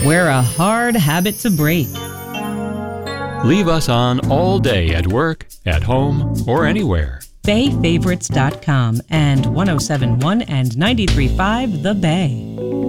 We're a hard habit to break. Leave us on all day at work, at home, or anywhere. BayFavorites.com and 1071 and 93.5 The Bay.